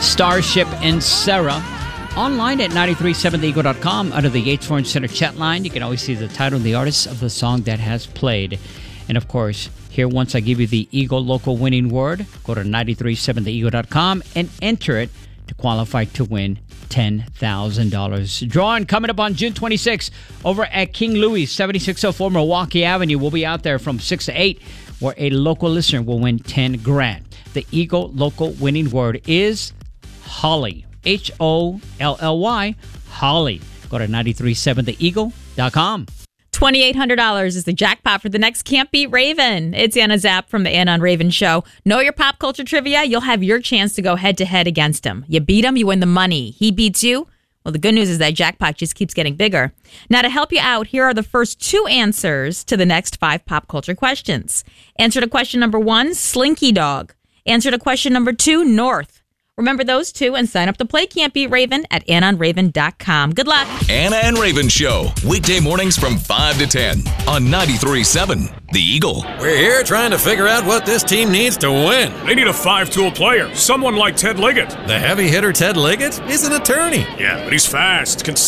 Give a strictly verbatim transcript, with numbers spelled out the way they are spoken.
Starship and Sarah. Online at nine three seven the eagle dot com under the Yates Florence Center chat line. You can always see the title and the artist of the song that has played. And of course, here once I give you the Eagle local winning word, go to nine three seven the eagle dot com and enter it to qualify to win ten thousand dollars. Drawing coming up on June twenty-sixth over at King Louis, seventy-six oh four Milwaukee Avenue. We'll be out there from six to eight, where a local listener will win ten grand. The Eagle local winning word is Holly. H O L L Y, Holly. Go to nine three seven the eagle dot com. two thousand eight hundred dollars is the jackpot for the next Can't Beat Raven. It's Anna Zapp from the Anna and Raven Show. Know your pop culture trivia? You'll have your chance to go head-to-head against him. You beat him, you win the money. He beats you? Well, the good news is that jackpot just keeps getting bigger. Now, to help you out, here are the first two answers to the next five pop culture questions. Answer to question number one, Slinky Dog. Answer to question number two, North. Remember those two and sign up to play Can't Beat Raven at anna and raven dot com. Good luck. Anna and Raven Show, weekday mornings from five to ten on ninety-three point seven The Eagle. We're here trying to figure out what this team needs to win. They need a five-tool player, someone like Ted Liggett. The heavy hitter Ted Liggett is an attorney. Yeah, but he's fast, consistent.